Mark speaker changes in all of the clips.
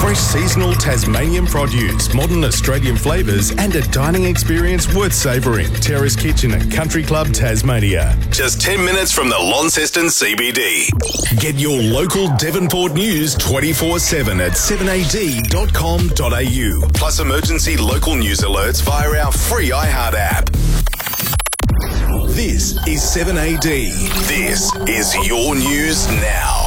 Speaker 1: Fresh seasonal Tasmanian produce, modern Australian flavours and a dining experience worth savouring. Terrace Kitchen and Country Club Tasmania. Just 10 minutes from the Launceston CBD. Get your local Devonport news 24/7 at 7ad.com.au. Plus emergency local news alerts via our free iHeart app. This is 7AD. This is your news now.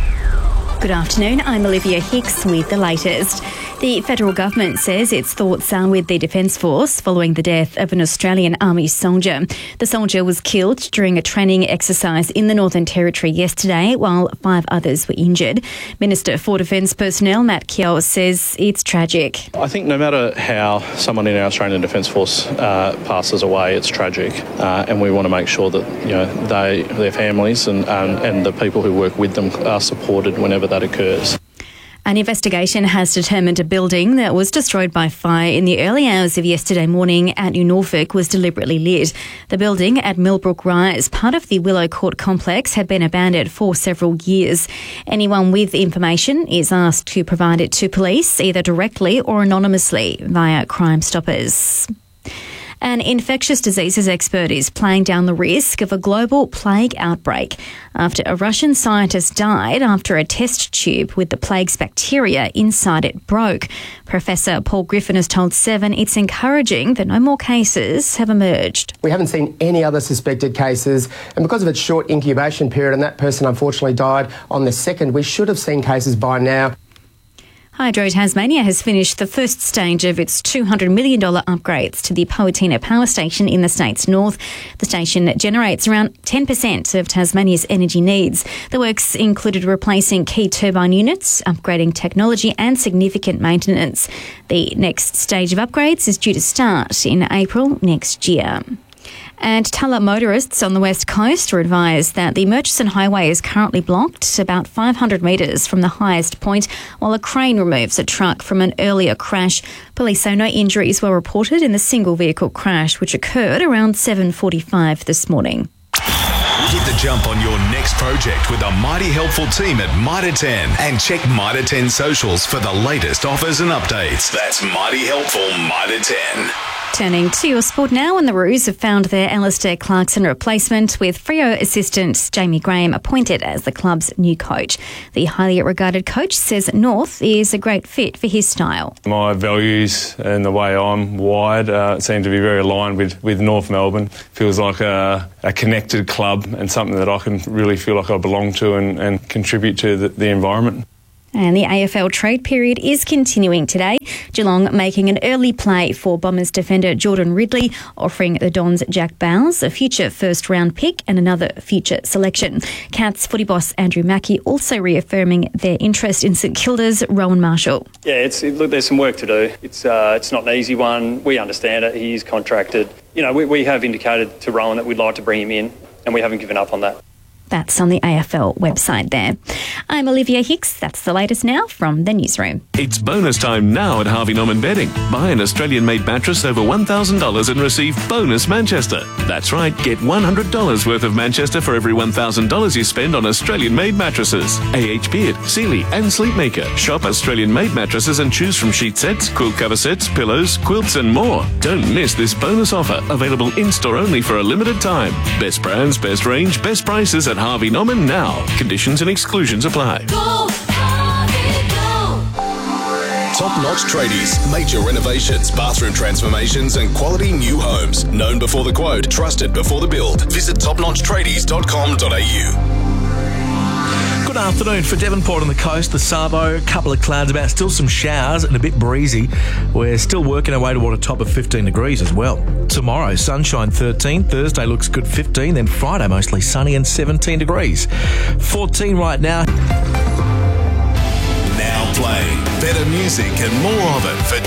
Speaker 2: Good afternoon, I'm Olivia Hicks with the latest. The federal government says its thoughts are with the Defence Force following the death of an Australian Army soldier. The soldier was killed during a training exercise in the Northern Territory yesterday, while 5 others were injured. Minister for Defence Personnel, Matt Keogh, says it's tragic.
Speaker 3: I think no matter how someone in our Australian Defence Force passes away, it's tragic, and we want to make sure that their families and the people who work with them are supported whenever that occurs.
Speaker 2: An investigation has determined a building that was destroyed by fire in the early hours of yesterday morning at New Norfolk was deliberately lit. The building at Millbrook Rise, part of the Willow Court complex, had been abandoned for several years. Anyone with information is asked to provide it to police, either directly or anonymously via Crime Stoppers. An infectious diseases expert is playing down the risk of a global plague outbreak after a Russian scientist died after a test tube with the plague's bacteria inside it broke. Professor Paul Griffin has told Seven it's encouraging that no more cases have emerged.
Speaker 4: We haven't seen any other suspected cases, and because of its short incubation period and that person unfortunately died on the 2nd, we should have seen cases by now.
Speaker 2: Hydro Tasmania has finished the first stage of its $200 million upgrades to the Poatina Power Station in the state's north. The station generates around 10% of Tasmania's energy needs. The works included replacing key turbine units, upgrading technology and significant maintenance. The next stage of upgrades is due to start in April next year. And Tulla motorists on the west coast are advised that the Murchison Highway is currently blocked about 500 metres from the highest point while a crane removes a truck from an earlier crash. Police say no injuries were reported in the single vehicle crash which occurred around 7:45 this morning.
Speaker 1: Get the jump on your next project with a mighty helpful team at Mitre 10 and check Mitre 10 socials for the latest offers and updates. That's mighty helpful Mitre 10.
Speaker 2: Turning to your sport now, and the Roos have found their Alistair Clarkson replacement with Freo assistant Jamie Graham appointed as the club's new coach. The highly regarded coach says North is a great fit for his style.
Speaker 5: My values and the way I'm wired seem to be very aligned with North Melbourne. Feels like a connected club and something that I can really feel like I belong to and contribute to the environment.
Speaker 2: And the AFL trade period is continuing today. Geelong making an early play for Bombers defender Jordan Ridley, offering the Dons Jack Bowles a future first-round pick and another future selection. Cats footy boss Andrew Mackie also reaffirming their interest in St Kilda's Rowan Marshall.
Speaker 6: Yeah, look, there's some work to do. It's not an easy one. We understand it. He is contracted. We have indicated to Rowan that we'd like to bring him in, and we haven't given up on that.
Speaker 2: That's on the AFL website there. I'm Olivia Hicks. That's the latest now from the newsroom.
Speaker 7: It's bonus time now at Harvey Norman Bedding. Buy an Australian-made mattress over $1,000 and receive bonus Manchester. That's right, get $100 worth of Manchester for every $1,000 you spend on Australian-made mattresses. AH Beard, Sealy and Sleepmaker. Shop Australian-made mattresses and choose from sheet sets, quilt cover sets, pillows, quilts and more. Don't miss this bonus offer, available in-store only for a limited time. Best brands, best range, best prices at Harvey Norman now. Conditions and exclusions apply.
Speaker 1: Top Notch Tradies. Major renovations, bathroom transformations and quality new homes. Known before the quote, trusted before the build. Visit topnotchtradescom.au.
Speaker 8: Good afternoon. For Devonport on the coast, the Savo, a couple of clouds about, still some showers and a bit breezy. We're still working our way toward a top of 15 degrees as well. Tomorrow, sunshine 13, Thursday looks good 15, then Friday mostly sunny and 17 degrees. 14 right now.
Speaker 1: Now playing better music and more of it for